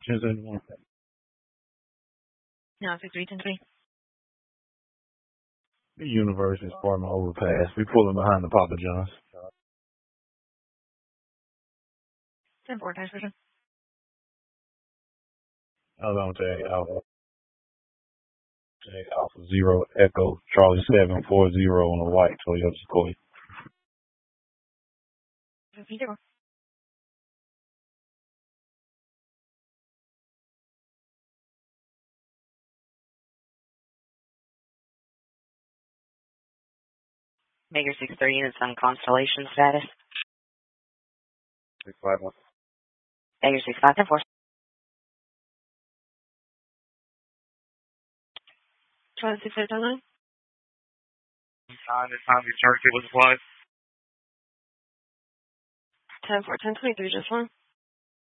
1071. No, 6310. The University Spartan overpass. We pulling behind the Papa John's. 10-4, nice version. Alabama tag Alpha. Tag Alpha 0 Echo Charlie 740 on a white Toyota Sequoia. 50. Maker 630 units on Constellation status. 651. Maker 6510-4. Charlie 6809. This time your target was applied. 10-4, 1023, just one.